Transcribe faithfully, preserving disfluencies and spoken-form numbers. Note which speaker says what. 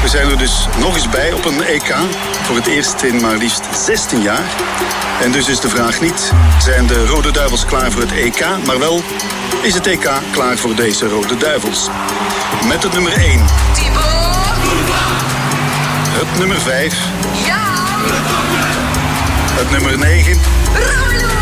Speaker 1: zijn er dus nog eens bij op een E K. Voor het eerst in maar liefst zestien jaar. En dus is de vraag niet, zijn de Rode Duivels klaar voor het E K? Maar wel, is het E K klaar voor deze Rode Duivels? Met het nummer één.
Speaker 2: Thibaut.
Speaker 1: Het nummer vijf.
Speaker 2: Ja.
Speaker 1: Het nummer negen.